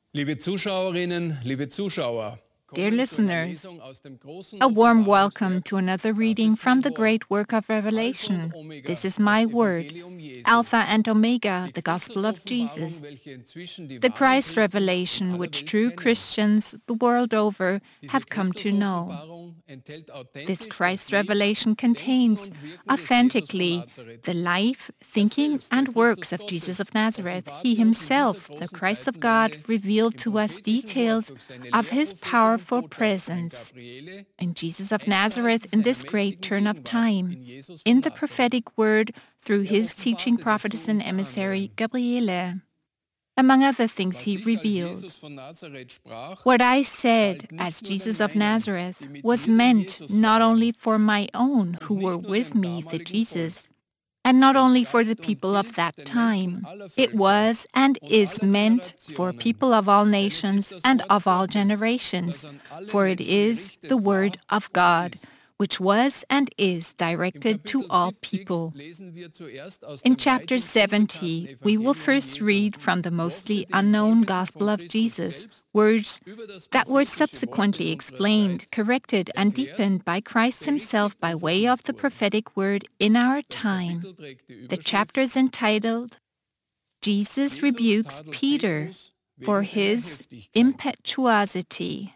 Liebe Zuschauerinnen, liebe Zuschauer, Dear listeners, a warm welcome to another reading from the great work of Revelation. This is my word, Alpha and Omega, the Gospel of Jesus. The Christ revelation which true Christians the world over have come to know. This Christ revelation contains authentically the life, thinking, and works of Jesus of Nazareth. He himself, the Christ of God, revealed to us details of his powerful presence in Jesus of Nazareth in this great turn of time, in the prophetic word through his teaching prophetess and emissary Gabriele. Among other things, he revealed, "What I said as Jesus of Nazareth was meant not only for my own who were with me, the Jesus, and not only for the people of that time. It was and is meant for people of all nations and of all generations, for it is the word of God, which was and is directed to all people." In chapter 70, we will first read from the mostly unknown Gospel of Jesus, words that were subsequently explained, corrected, and deepened by Christ himself by way of the prophetic word in our time. The chapter is entitled, Jesus Rebukes Peter for His Impetuosity.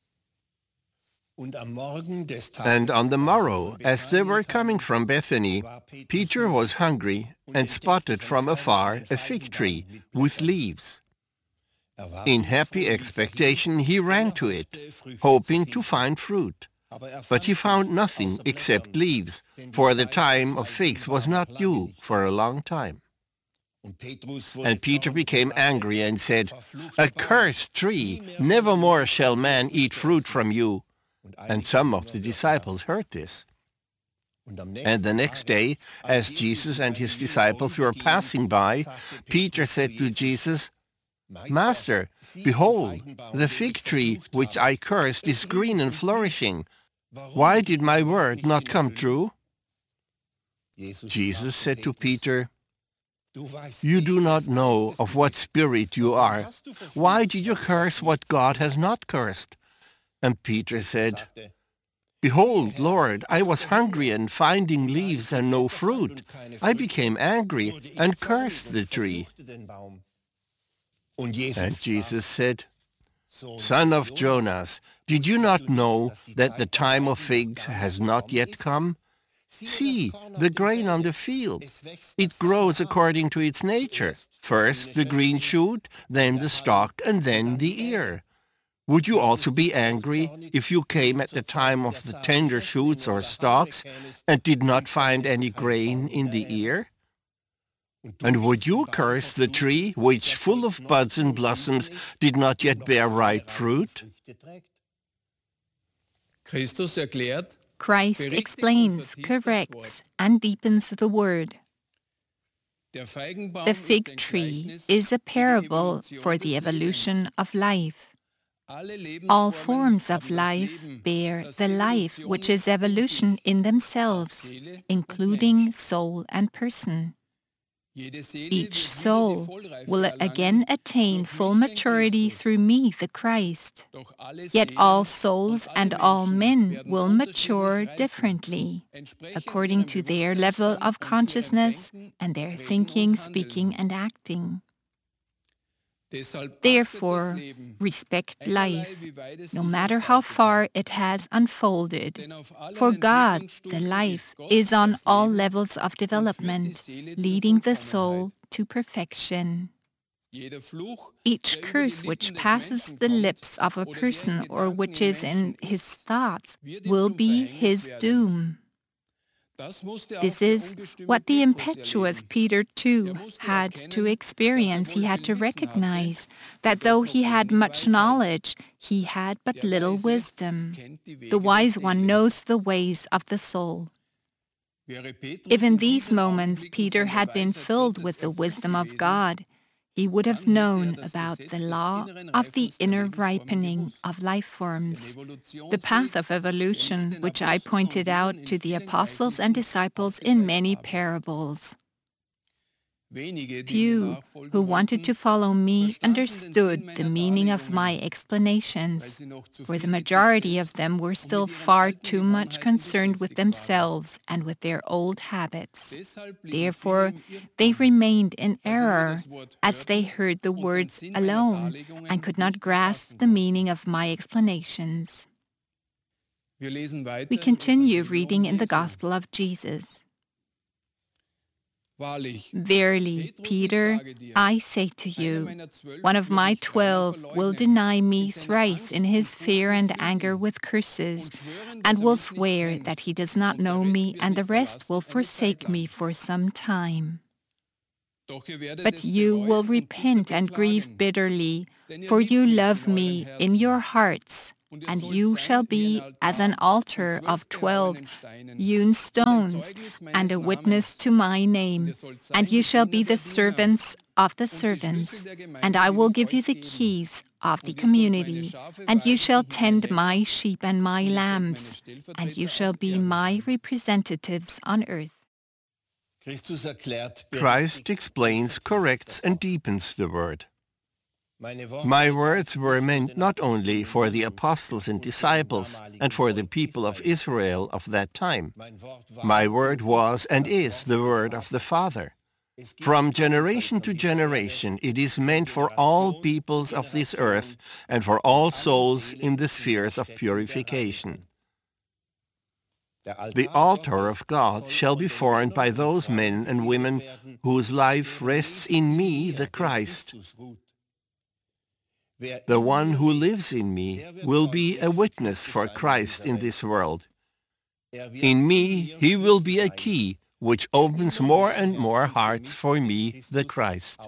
And on the morrow, as they were coming from Bethany, Peter was hungry and spotted from afar a fig tree with leaves. In happy expectation, he ran to it, hoping to find fruit. But he found nothing except leaves, for the time of figs was not due for a long time. And Peter became angry and said, "Accursed tree, never more shall man eat fruit from you." And some of the disciples heard this. And the next day, as Jesus and his disciples were passing by, Peter said to Jesus, "Master, behold, the fig tree which I cursed is green and flourishing. Why did my word not come true?" Jesus said to Peter, "You do not know of what spirit you are. Why did you curse what God has not cursed?" And Peter said, "Behold, Lord, I was hungry and finding leaves and no fruit. I became angry and cursed the tree." And Jesus said, "Son of Jonas, did you not know that the time of figs has not yet come? See, the grain on the field. It grows according to its nature. First the green shoot, then the stalk, and then the ear. Would you also be angry if you came at the time of the tender shoots or stalks and did not find any grain in the ear? And would you curse the tree which, full of buds and blossoms, did not yet bear ripe fruit?" Christ explains, corrects, and deepens the word. The fig tree is a parable for the evolution of life. All forms of life bear the life which is evolution in themselves, including soul and person. Each soul will again attain full maturity through me, the Christ. Yet all souls and all men will mature differently, according to their level of consciousness and their thinking, speaking, and acting. Therefore, respect life, no matter how far it has unfolded. For God, the life is on all levels of development, leading the soul to perfection. Each curse which passes the lips of a person or which is in his thoughts will be his doom. This is what the impetuous Peter too had to experience. He had to recognize that though he had much knowledge, he had but little wisdom. The wise one knows the ways of the soul. If in these moments Peter had been filled with the wisdom of God, he would have known about the law of the inner ripening of life forms, the path of evolution, which I pointed out to the apostles and disciples in many parables. Few who wanted to follow me understood the meaning of my explanations, for the majority of them were still far too much concerned with themselves and with their old habits. Therefore, they remained in error, as they heard the words alone and could not grasp the meaning of my explanations. We continue reading in the Gospel of Jesus. Verily, Peter, I say to you, one of my 12 will deny me thrice in his fear and anger with curses, and will swear that he does not know me, and the rest will forsake me for some time. But you will repent and grieve bitterly, for you love me in your hearts, and you shall be as an altar of 12 hewn stones, and a witness to my name. And you shall be the servants of the servants, and I will give you the keys of the community, and you shall tend my sheep and my lambs, and you shall be my representatives on earth. Christ explains, corrects, and deepens the word. My words were meant not only for the apostles and disciples and for the people of Israel of that time. My word was and is the word of the Father. From generation to generation, it is meant for all peoples of this earth and for all souls in the spheres of purification. The altar of God shall be formed by those men and women whose life rests in me, the Christ. The one who lives in me will be a witness for Christ in this world. In me, he will be a key which opens more and more hearts for me, the Christ.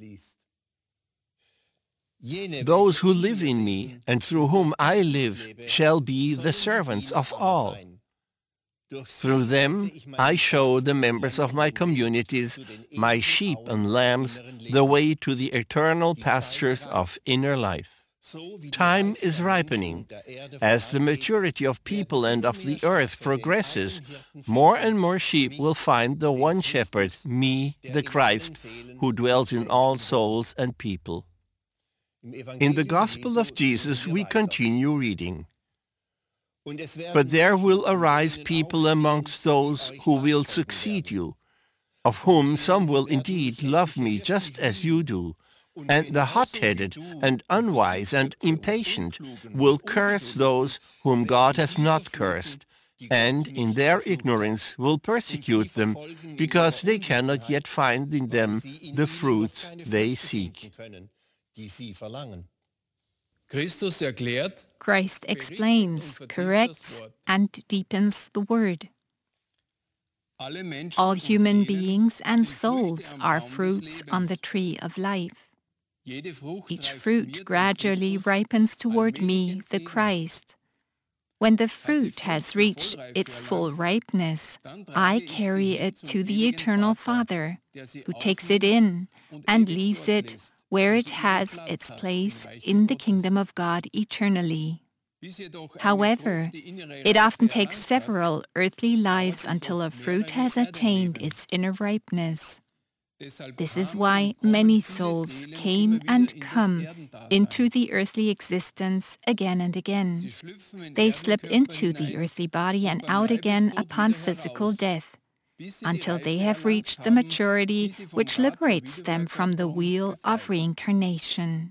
Those who live in me and through whom I live shall be the servants of all. Through them, I show the members of my communities, my sheep and lambs, the way to the eternal pastures of inner life. Time is ripening. As the maturity of people and of the earth progresses, more and more sheep will find the one shepherd, me, the Christ, who dwells in all souls and people. In the Gospel of Jesus, we continue reading. But there will arise people amongst those who will succeed you, of whom some will indeed love me just as you do, and the hot-headed and unwise and impatient will curse those whom God has not cursed, and in their ignorance will persecute them, because they cannot yet find in them the fruits they seek. Christ explains, corrects, and deepens the word. All human beings and souls are fruits on the tree of life. Each fruit gradually ripens toward me, the Christ. When the fruit has reached its full ripeness, I carry it to the eternal Father, who takes it in and leaves it where it has its place in the kingdom of God eternally. However, it often takes several earthly lives until a fruit has attained its inner ripeness. This is why many souls came and come into the earthly existence again and again. They slip into the earthly body and out again upon physical death, until they have reached the maturity which liberates them from the wheel of reincarnation.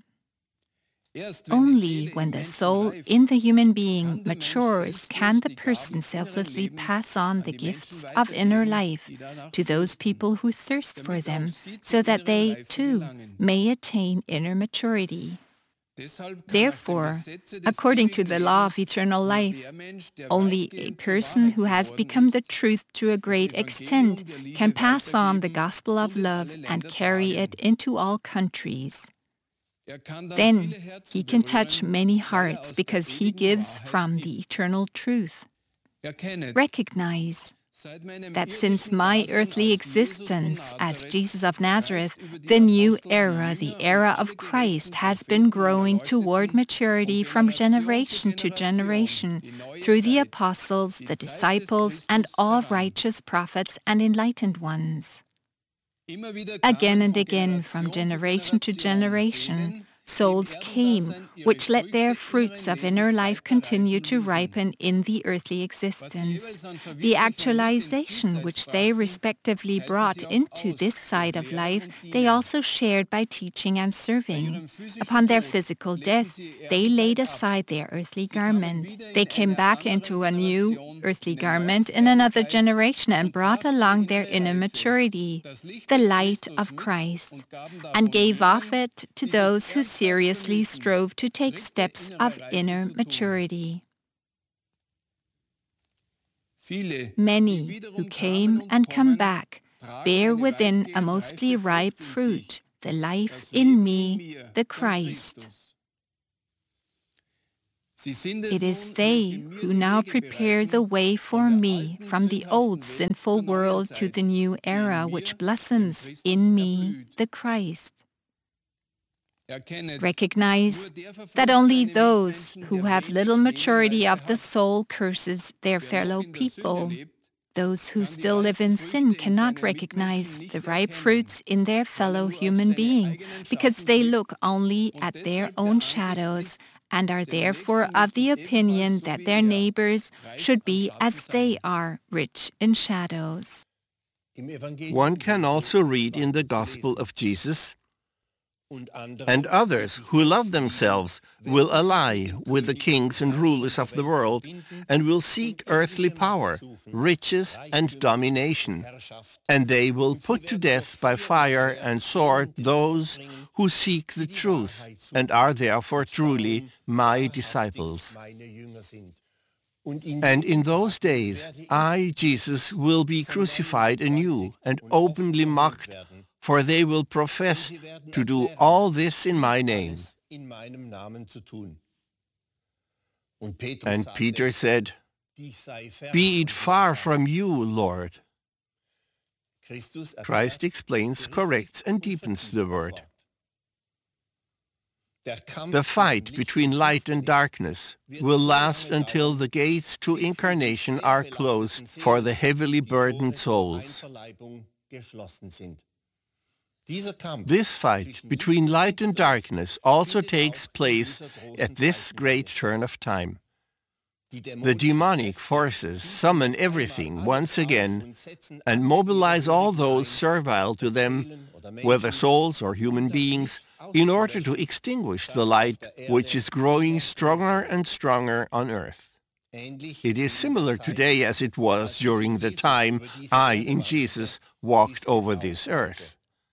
Only when the soul in the human being matures can the person selflessly pass on the gifts of inner life to those people who thirst for them, so that they, too, may attain inner maturity. Therefore, according to the law of eternal life, only a person who has become the truth to a great extent can pass on the gospel of love and carry it into all countries. Then he can touch many hearts because he gives from the eternal truth. Recognize that since my earthly existence as Jesus of Nazareth, the new era, the era of Christ, has been growing toward maturity from generation to generation through the apostles, the disciples, and all righteous prophets and enlightened ones. Again and again, from generation to generation, souls came, which let their fruits of inner life continue to ripen in the earthly existence. The actualization which they respectively brought into this side of life, they also shared by teaching and serving. Upon their physical death, they laid aside their earthly garment. They came back into a new earthly garment in another generation and brought along their inner maturity, the light of Christ, and gave off it to those who seriously strove to take steps of inner maturity. Many who came and come back bear within a mostly ripe fruit, the life in me, the Christ. It is they who now prepare the way for me from the old sinful world to the new era which blossoms in me, the Christ. Recognize that only those who have little maturity of the soul curses their fellow people. Those who still live in sin cannot recognize the ripe fruits in their fellow human being because they look only at their own shadows and are therefore of the opinion that their neighbors should be as they are, rich in shadows. One can also read in the Gospel of Jesus, "And others who love themselves will ally with the kings and rulers of the world and will seek earthly power, riches and domination. And they will put to death by fire and sword those who seek the truth and are therefore truly my disciples. And in those days I, Jesus, will be crucified anew and openly mocked, for they will profess to do all this in my name." And Peter said, "Be it far from you, Lord." Christ explains, corrects, and deepens the word. The fight between light and darkness will last until the gates to incarnation are closed for the heavily burdened souls. This fight between light and darkness also takes place at this great turn of time. The demonic forces summon everything once again and mobilize all those servile to them, whether souls or human beings, in order to extinguish the light which is growing stronger and stronger on earth. It is similar today as it was during the time I, in Jesus, walked over this earth.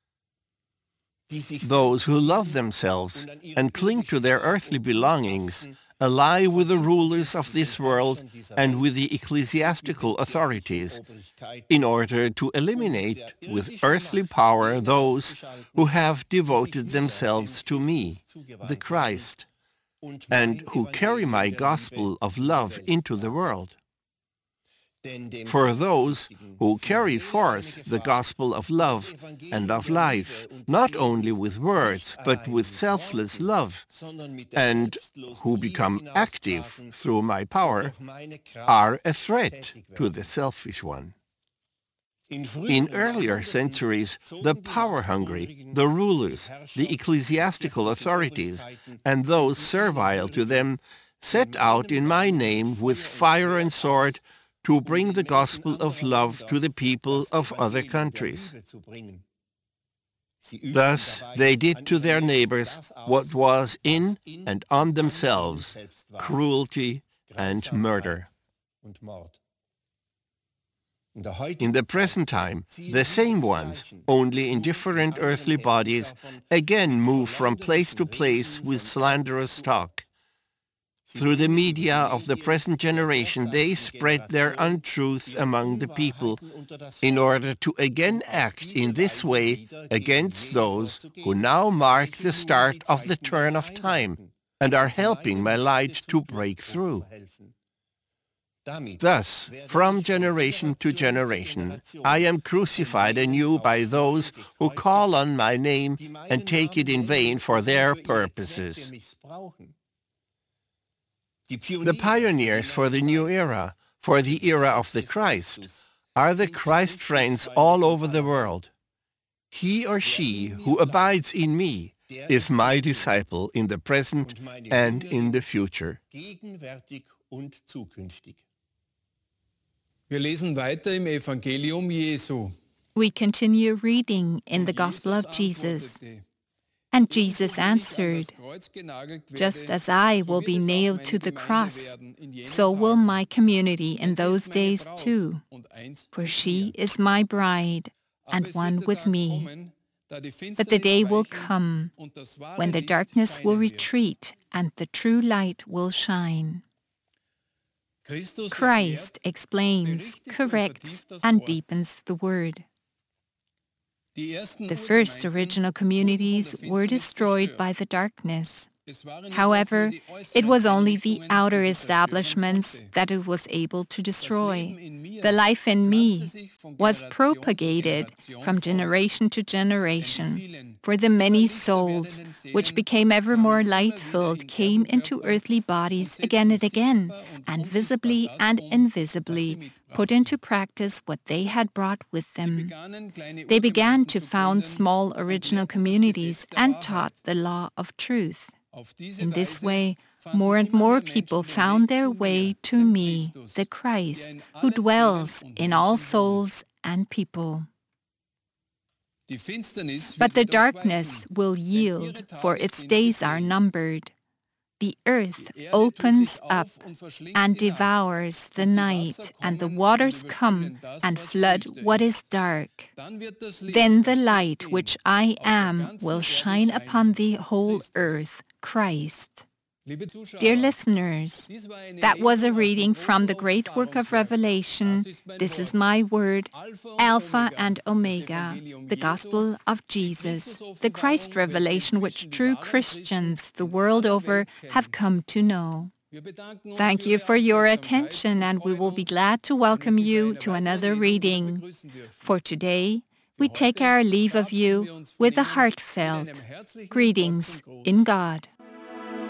Those who love themselves and cling to their earthly belongings ally with the rulers of this world and with the ecclesiastical authorities in order to eliminate with earthly power those who have devoted themselves to me, the Christ, and who carry my gospel of love into the world. For those who carry forth the gospel of love and of life, not only with words, but with selfless love, and who become active through my power, are a threat to the selfish one. In earlier centuries, the power-hungry, the rulers, the ecclesiastical authorities, and those servile to them set out in my name with fire and sword to bring the gospel of love to the people of other countries. Thus they did to their neighbors what was in and on themselves cruelty and murder. In the present time, the same ones, only in different earthly bodies, again move from place to place with slanderous talk. Through the media of the present generation, they spread their untruth among the people in order to again act in this way against those who now mark the start of the turn of time and are helping my light to break through. Thus, from generation to generation, I am crucified anew by those who call on my name and take it in vain for their purposes. The pioneers for the new era, for the era of the Christ, are the Christ friends all over the world. He or she who abides in me is my disciple in the present and in the future. Wir lesen weiter im Evangelium Jesu. We continue reading in the Gospel of Jesus. And Jesus answered, "Just as I will be nailed to the cross, so will my community in those days too. For she is my bride, and one with me. But the day will come when the darkness will retreat and the true light will shine." Christ explains, corrects, and deepens the word. The first original communities were destroyed by the darkness. However, it was only the outer establishments that it was able to destroy. The life in me was propagated from generation to generation, for the many souls, which became ever more light-filled, came into earthly bodies again and again, and visibly and invisibly put into practice what they had brought with them. They began to found small original communities and taught the law of truth. In this way, more and more people found their way to me, the Christ, who dwells in all souls and people. But the darkness will yield, for its days are numbered. The earth opens up and devours the night, and the waters come and flood what is dark. Then the light which I am will shine upon the whole earth, Christ. Dear listeners, that was a reading from the great work of Revelation. This is my word, Alpha and Omega, the Gospel of Jesus, the Christ revelation which true Christians the world over have come to know. Thank you for your attention, and we will be glad to welcome you to another reading. For today, we take our leave of you with a heartfelt greetings in God.